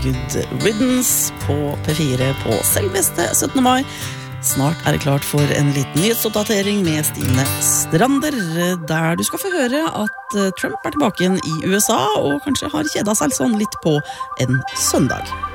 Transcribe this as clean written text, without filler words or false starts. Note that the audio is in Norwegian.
Good Riddance på P4 på selveste 17. mai. Snart det klart for en liten nyhetsoppdatering med Stine Strander, der du skal få høre at Trump tilbake igjen i USA og kanskje har kjedet seg sånn litt på en søndag.